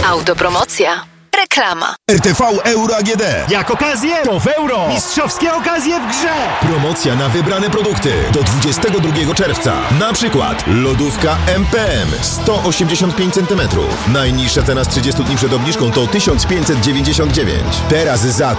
Autopromocja. Reklama. RTV Euro AGD. Jak okazję, to w euro. Mistrzowskie okazje w grze. Promocja na wybrane produkty do 22 czerwca. Na przykład lodówka MPM 185 cm. Najniższa cena z 30 dni przed obniżką to 1599. Teraz za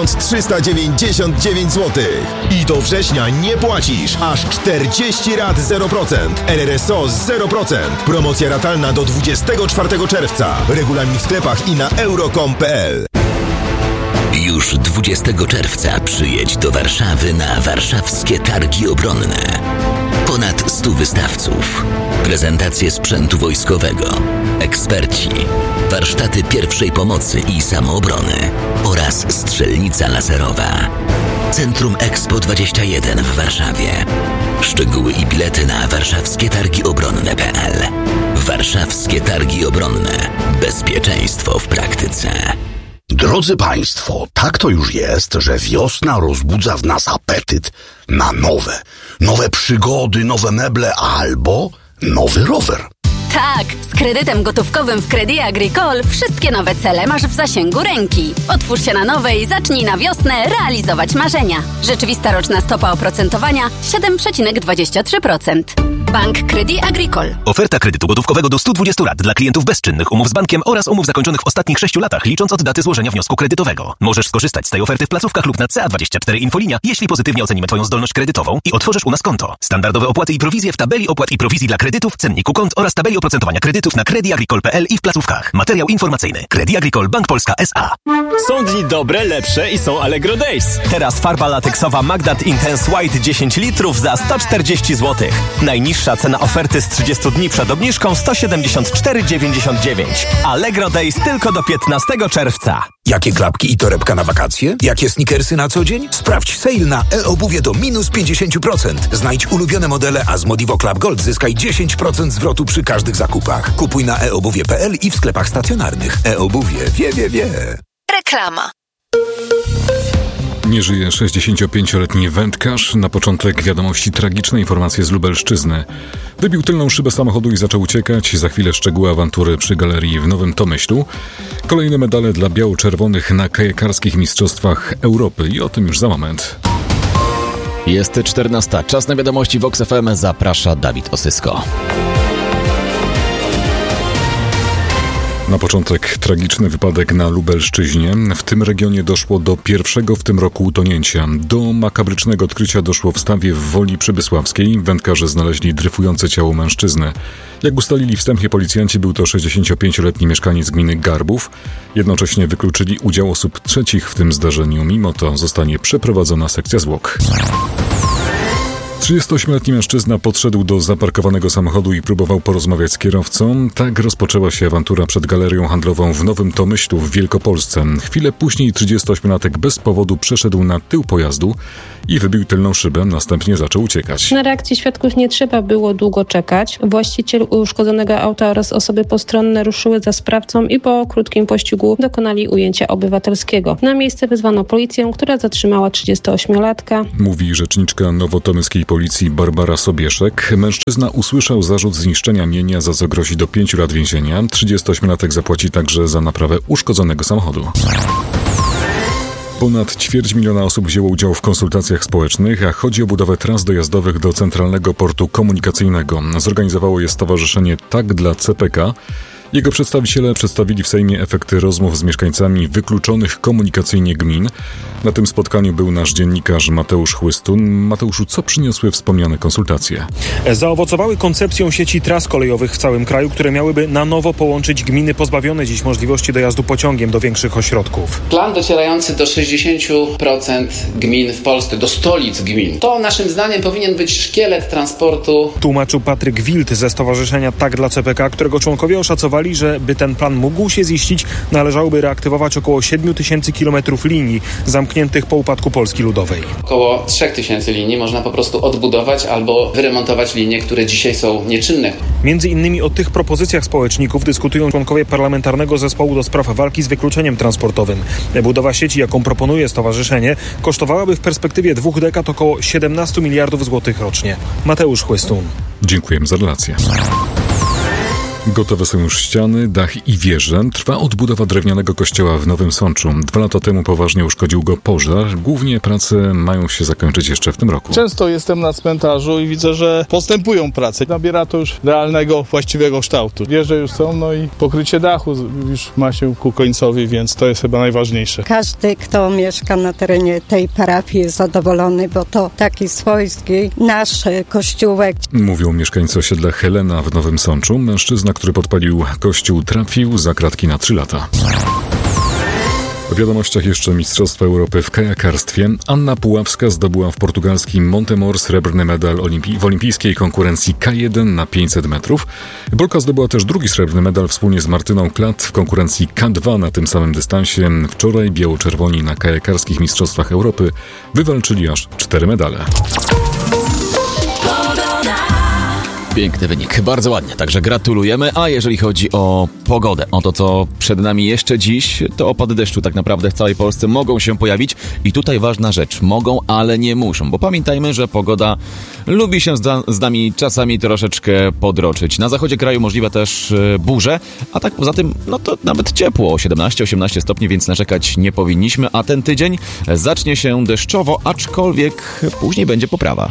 1399 zł. I do września nie płacisz. Aż 40 rat 0%. RRSO 0%. Promocja ratalna do 24 czerwca. Regulamin w sklepach i na euro.com.pl. Już 20 czerwca przyjedź do Warszawy na warszawskie targi obronne. Ponad 100 wystawców, prezentacje sprzętu wojskowego, eksperci, warsztaty pierwszej pomocy i samoobrony oraz strzelnica laserowa. Centrum Expo 21 w Warszawie. Szczegóły i bilety na warszawskietargiobronne.pl. Warszawskie Targi Obronne. Bezpieczeństwo w praktyce. Drodzy Państwo, tak to już jest, że wiosna rozbudza w nas apetyt na nowe przygody, nowe meble albo nowy rower. Tak, z kredytem gotówkowym w Crédit Agricole wszystkie nowe cele masz w zasięgu ręki. Otwórz się na nowe i zacznij na wiosnę realizować marzenia. Rzeczywista roczna stopa oprocentowania 7,23%. Bank Crédit Agricole. Oferta kredytu gotówkowego do 120 lat dla klientów bezczynnych, umów z bankiem oraz umów zakończonych w ostatnich 6 latach, licząc od daty złożenia wniosku kredytowego. Możesz skorzystać z tej oferty w placówkach lub na CA24 Infolinia, jeśli pozytywnie ocenimy Twoją zdolność kredytową i otworzysz u nas konto. Standardowe opłaty i prowizje w tabeli opłat i prowizji dla kredytów, cenniku kont oraz tabeli oprocentowania kredytów na crediagricole.pl i w placówkach. Materiał informacyjny. Crédit Agricole Bank Polska S.A. Są dni dobre, lepsze i są Allegro Days. Teraz farba lateksowa Magdat Intense White 10 litrów za 140 zł. Najniższa cena oferty z 30 dni przed obniżką 174,99. Allegro Days tylko do 15 czerwca. Jakie klapki i torebka na wakacje? Jakie sneakersy na co dzień? Sprawdź sale na e-obuwie do minus 50%. Znajdź ulubione modele, a z Modivo Club Gold zyskaj 10% zwrotu przy każdych zakupach. Kupuj na eobuwie.pl i w sklepach stacjonarnych. E-obuwie wie. Reklama. Nie żyje 65-letni wędkarz. Na początek wiadomości tragiczne informacje z Lubelszczyzny. Wybił tylną szybę samochodu i zaczął uciekać. Za chwilę szczegóły awantury przy galerii w Nowym Tomyślu. Kolejne medale dla biało-czerwonych na kajakarskich mistrzostwach Europy i o tym już za moment. Jest 14. Czas na wiadomości Vox FM. Zaprasza Dawid Osysko. Na początek tragiczny wypadek na Lubelszczyźnie. W tym regionie doszło do pierwszego w tym roku utonięcia. Do makabrycznego odkrycia doszło w stawie w Woli Przybysławskiej. Wędkarze znaleźli dryfujące ciało mężczyzny. Jak ustalili wstępnie policjanci, był to 65-letni mieszkaniec gminy Garbów. Jednocześnie wykluczyli udział osób trzecich w tym zdarzeniu. Mimo to zostanie przeprowadzona sekcja zwłok. 38-letni mężczyzna podszedł do zaparkowanego samochodu i próbował porozmawiać z kierowcą. Tak rozpoczęła się awantura przed galerią handlową w Nowym Tomyślu w Wielkopolsce. Chwilę później 38-latek bez powodu przeszedł na tył pojazdu i wybił tylną szybę, następnie zaczął uciekać. Na reakcję świadków nie trzeba było długo czekać. Właściciel uszkodzonego auta oraz osoby postronne ruszyły za sprawcą i po krótkim pościgu dokonali ujęcia obywatelskiego. Na miejsce wezwano policję, która zatrzymała 38-latka. Mówi rzeczniczka nowotomyskiej policji Barbara Sobieszek. Mężczyzna usłyszał zarzut zniszczenia mienia, za co grozi do 5 lat więzienia. 38-latek zapłaci także za naprawę uszkodzonego samochodu. Ponad 250 000 osób wzięło udział w konsultacjach społecznych, a chodzi o budowę tras dojazdowych do Centralnego Portu Komunikacyjnego. Zorganizowało je stowarzyszenie Tak dla CPK. Jego przedstawiciele przedstawili w Sejmie efekty rozmów z mieszkańcami wykluczonych komunikacyjnie gmin. Na tym spotkaniu był nasz dziennikarz Mateusz Chłystun. Mateuszu, co przyniosły wspomniane konsultacje? Zaowocowały koncepcją sieci tras kolejowych w całym kraju, które miałyby na nowo połączyć gminy pozbawione dziś możliwości dojazdu pociągiem do większych ośrodków. Plan docierający do 60% gmin w Polsce, do stolic gmin. To naszym zdaniem powinien być szkielet transportu. Tłumaczył Patryk Wild ze stowarzyszenia Tak dla CPK, którego członkowie oszacowali, że by ten plan mógł się ziścić, należałoby reaktywować około 7 000 kilometrów linii zamkniętych po upadku Polski Ludowej. Około 3 000 linii można po prostu odbudować albo wyremontować linie, które dzisiaj są nieczynne. Między innymi o tych propozycjach społeczników dyskutują członkowie Parlamentarnego Zespołu do Spraw Walki z Wykluczeniem Transportowym. Budowa sieci, jaką proponuje stowarzyszenie, kosztowałaby w perspektywie 2 dekad około 17 miliardów złotych rocznie. Mateusz Chłystun. Dziękujemy za relację. Gotowe są już ściany, dach i wieże. Trwa odbudowa drewnianego kościoła w Nowym Sączu. 2 lata temu poważnie uszkodził go pożar. Głównie prace mają się zakończyć jeszcze w tym roku. Często jestem na cmentarzu i widzę, że postępują prace. Nabiera to już realnego, właściwego kształtu. Wieże już są, no i pokrycie dachu już ma się ku końcowi, więc to jest chyba najważniejsze. Każdy, kto mieszka na terenie tej parafii, jest zadowolony, bo to taki swojski nasz kościółek. Mówią mieszkańcy osiedla Helena w Nowym Sączu. Mężczyzna, który podpalił kościół, trafił za kratki na 3 lata. W wiadomościach jeszcze Mistrzostwa Europy w kajakarstwie. Anna Puławska zdobyła w portugalskim Montemor srebrny medal w olimpijskiej konkurencji K1 na 500 metrów. Polka zdobyła też drugi srebrny medal wspólnie z Martyną Klat w konkurencji K2 na tym samym dystansie. Wczoraj biało-czerwoni na kajakarskich Mistrzostwach Europy wywalczyli aż 4 medale. Piękny wynik, bardzo ładnie, także gratulujemy. A jeżeli chodzi o pogodę, o to co przed nami jeszcze dziś, to opady deszczu tak naprawdę w całej Polsce mogą się pojawić i tutaj ważna rzecz, mogą, ale nie muszą, bo pamiętajmy, że pogoda lubi się z nami czasami troszeczkę podroczyć. Na zachodzie kraju możliwe też burze, a tak poza tym, no to nawet ciepło, 17-18 stopni, więc narzekać nie powinniśmy, a ten tydzień zacznie się deszczowo, aczkolwiek później będzie poprawa.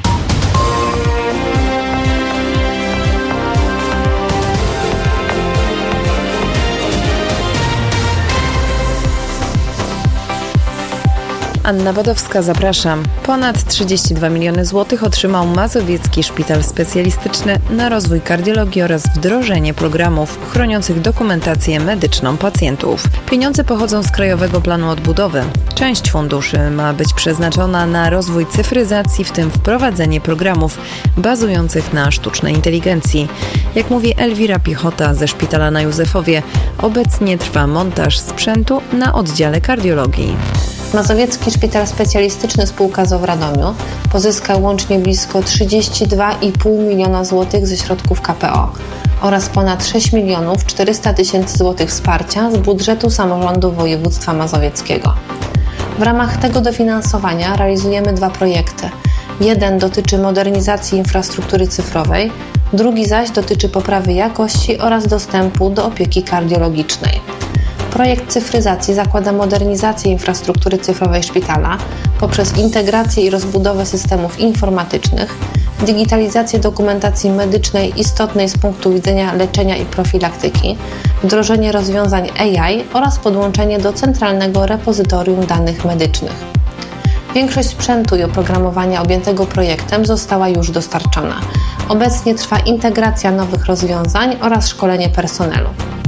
Anna Wadowska, zapraszam. Ponad 32 miliony złotych otrzymał Mazowiecki Szpital Specjalistyczny na rozwój kardiologii oraz wdrożenie programów chroniących dokumentację medyczną pacjentów. Pieniądze pochodzą z Krajowego Planu Odbudowy. Część funduszy ma być przeznaczona na rozwój cyfryzacji, w tym wprowadzenie programów bazujących na sztucznej inteligencji. Jak mówi Elwira Piechota ze szpitala na Józefowie, obecnie trwa montaż sprzętu na oddziale kardiologii. Mazowiecki Szpital Specjalistyczny spółka z Radomiu pozyskał łącznie blisko 32,5 miliona złotych ze środków KPO oraz ponad 6 milionów 400 tysięcy złotych wsparcia z budżetu samorządu województwa mazowieckiego. W ramach tego dofinansowania realizujemy 2 projekty. Jeden dotyczy modernizacji infrastruktury cyfrowej, drugi zaś dotyczy poprawy jakości oraz dostępu do opieki kardiologicznej. Projekt cyfryzacji zakłada modernizację infrastruktury cyfrowej szpitala poprzez integrację i rozbudowę systemów informatycznych, digitalizację dokumentacji medycznej istotnej z punktu widzenia leczenia i profilaktyki, wdrożenie rozwiązań AI oraz podłączenie do centralnego repozytorium danych medycznych. Większość sprzętu i oprogramowania objętego projektem została już dostarczona. Obecnie trwa integracja nowych rozwiązań oraz szkolenie personelu.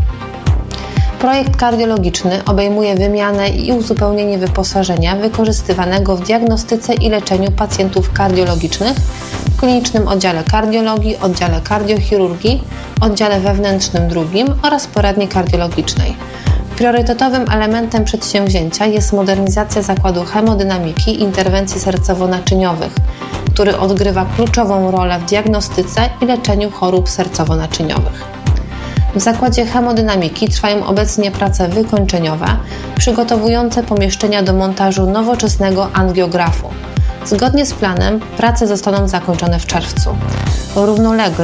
Projekt kardiologiczny obejmuje wymianę i uzupełnienie wyposażenia wykorzystywanego w diagnostyce i leczeniu pacjentów kardiologicznych w klinicznym oddziale kardiologii, oddziale kardiochirurgii, oddziale wewnętrznym drugim oraz poradni kardiologicznej. Priorytetowym elementem przedsięwzięcia jest modernizacja Zakładu Hemodynamiki i Interwencji Sercowo-Naczyniowych, który odgrywa kluczową rolę w diagnostyce i leczeniu chorób sercowo-naczyniowych. W Zakładzie Hemodynamiki trwają obecnie prace wykończeniowe, przygotowujące pomieszczenia do montażu nowoczesnego angiografu. Zgodnie z planem prace zostaną zakończone w czerwcu. Równolegle